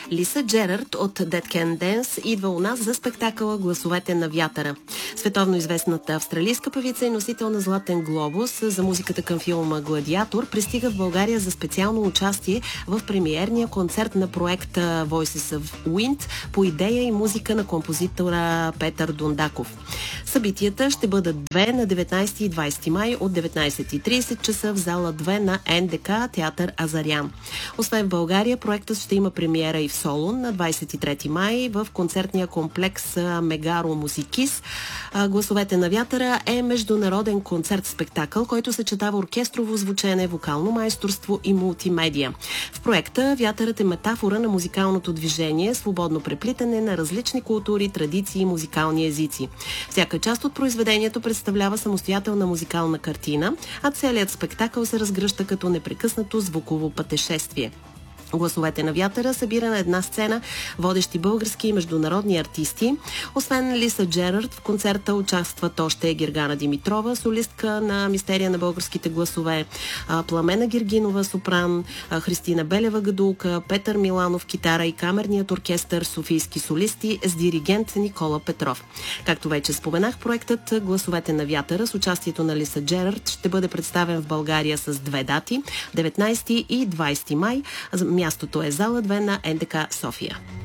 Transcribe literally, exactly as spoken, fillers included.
Лиса Джерард от Dead Can Dance идва у нас за спектакъла "Гласовете на вятъра". Световно известната австралийска певица и носител на Златен глобус за музиката към филма "Гладиатор" пристига в България за специално участие в премиерния концерт на проекта Voices of Wind по идея и музика на композитора Петър Дундаков. Събитията ще бъдат две на деветнайсети и двайсети май от деветнайсет и трийсет часа в зала две на Ен Де Ка театър Азарян. Освен в България, проектът ще има премиера и в Солун на двайсет и трети май в концертния комплекс Мегаро Музикис. "Гласовете на вятъра" е международен концерт-спектакъл, който съчетава оркестрово звучене, вокално майсторство и мултимедия. В проекта вятърът е метафора на музикалното движение, свободно преплитане на различни култури, традиции и музикални езици. Всяка част от произведението представлява самостоятелна музикална картина, а целият спектакъл се разгръща като непрекъснато звуково пътешествие. "Гласовете на вятъра" събира на една сцена водещи български и международни артисти. Освен Лиса Джерард, в концерта участват още Гергана Димитрова, солистка на "Мистерия на българските гласове", Пламена Гергинова, сопран, Христина Белева, гадулка, Петър Миланов, китара и камерният оркестър "Софийски солисти" с диригент Никола Петров. Както вече споменах, проектът "Гласовете на вятъра" с участието на Лиса Джерард ще бъде представен в България с две дати – деветнайсети и двайсети май. Мястото е зала две на Ен Де Ка София.